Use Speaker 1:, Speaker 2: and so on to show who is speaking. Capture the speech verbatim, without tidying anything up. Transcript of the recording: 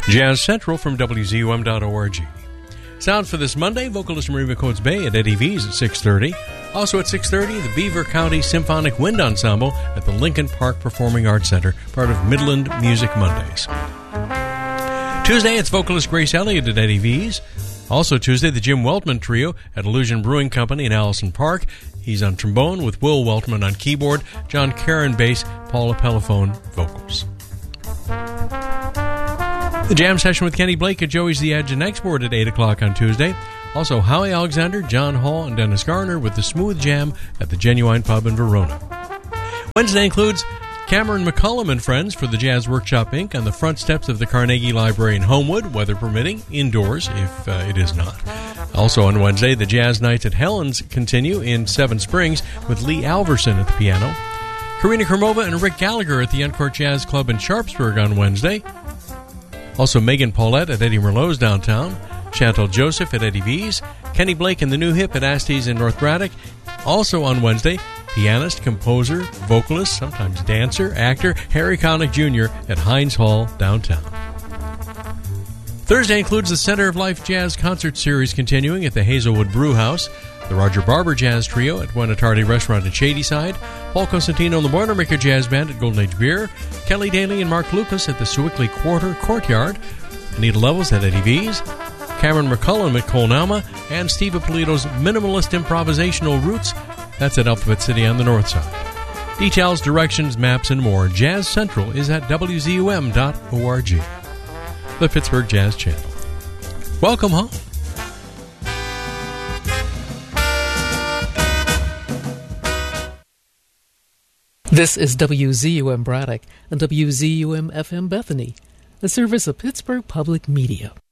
Speaker 1: Jazz Central from W Z U M dot org. Sounds for this Monday, vocalist Marie McCoats Bay at Eddie V's at six thirty. Also at six thirty, the Beaver County Symphonic Wind Ensemble at the Lincoln Park Performing Arts Center, part of Midland Music Mondays. Tuesday, it's vocalist Grace Elliott at Eddie V's. Also Tuesday, the Jim Weltman Trio at Illusion Brewing Company in Allison Park. He's on trombone with Will Weltman on keyboard, John Caron bass, Paula Pellephone vocals. The jam session with Kenny Blake at Joey's The Edge and Export at eight o'clock on Tuesday. Also, Howie Alexander, John Hall, and Dennis Garner with the Smooth Jam at the Genuine Pub in Verona. Wednesday includes Cameron McCullum and friends for the Jazz Workshop Incorporated on the front steps of the Carnegie Library in Homewood, weather permitting, indoors if uh, it is not. Also on Wednesday, the Jazz Nights at Helen's continue in Seven Springs with Lee Alverson at the piano. Karina Kermova and Rick Gallagher at the Encore Jazz Club in Sharpsburg on Wednesday. Also Megan Paulette at Eddie Merlot's downtown, Chantal Joseph at Eddie V's, Kenny Blake and the New Hip at Asties in North Braddock. Also on Wednesday, pianist, composer, vocalist, sometimes dancer, actor Harry Connick Junior at Heinz Hall downtown. Thursday includes the Center of Life Jazz Concert Series continuing at the Hazelwood Brew House, the Roger Barber Jazz Trio at Buenatardi Restaurant at Shadyside, Paul Cosentino and the Boilermaker Jazz Band at Golden Age Beer, Kelly Daly and Mark Lucas at the Sewickley Quarter Courtyard, Anita Levels at Eddie V's, Cameron McCullum at Colnalma, and Steve Ippolito's Minimalist Improvisational Roots, that's at Alphabet City on the north side. Details, directions, maps, and more, Jazz Central is at W Z U M dot org. The Pittsburgh Jazz Channel. Welcome home.
Speaker 2: This is W Z U M Braddock and W Z U M F M Bethany, a service of Pittsburgh Public Media.